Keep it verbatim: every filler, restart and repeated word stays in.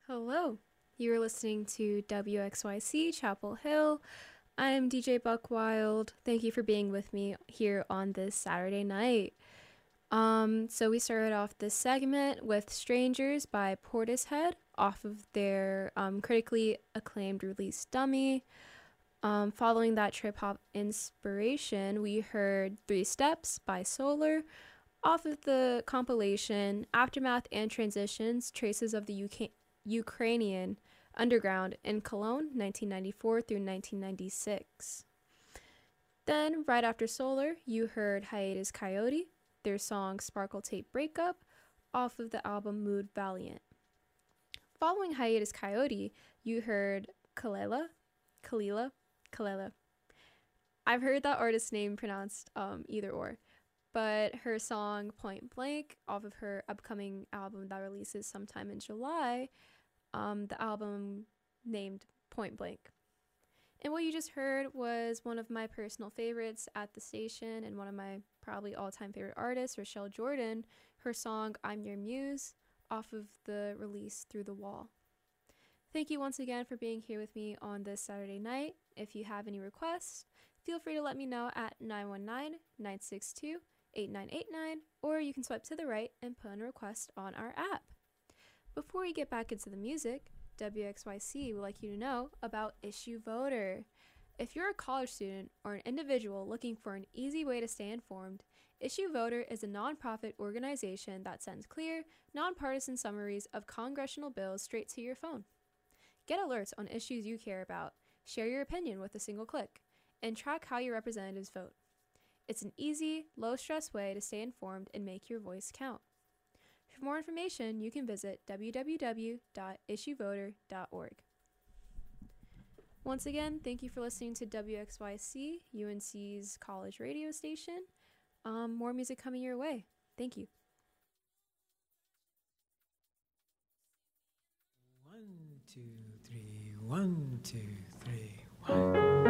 Hello. You are listening to W X Y C Chapel Hill. I'm D J Buckwild. Thank you for being with me here on this Saturday night. Um, so we started off this segment with Strangers by Portishead off of their um, critically acclaimed release Dummy. Um, following that trip hop inspiration, we heard Three Steps by Solar off of the compilation Aftermath and Transitions Traces of the U K- Ukrainian Underground in Cologne, nineteen ninety-four through nineteen ninety-six. Then, right after Solar, you heard Hiatus Coyote, their song Sparkle Tape Breakup, off of the album Mood Valiant. Following Hiatus Coyote, you heard Kalela, Kalila, Kalela. I've heard that artist's name pronounced um, either or, but her song Point Blank off of her upcoming album that releases sometime in July, um, the album named Point Blank. And what you just heard was one of my personal favorites at the station and one of my probably all-time favorite artists, Rochelle Jordan, her song I'm Your Muse off of the release Through the Wall. Thank you once again for being here with me on this Saturday night. If you have any requests, feel free to let me know at nine one nine, nine six two, eight nine eight nine, or you can swipe to the right and put in a request on our app. Before we get back into the music, W X Y C would like you to know about Issue Voter. If you're a college student or an individual looking for an easy way to stay informed, Issue Voter is a nonprofit organization that sends clear, nonpartisan summaries of congressional bills straight to your phone. Get alerts on issues you care about, share your opinion with a single click, and track how your representatives vote. It's an easy, low-stress way to stay informed and make your voice count. For more information, you can visit w w w dot issue voter dot org. Once again, thank you for listening to W X Y C, U N C's college radio station. Um, more music coming your way. Thank you. One, two, three, one, two, three, one.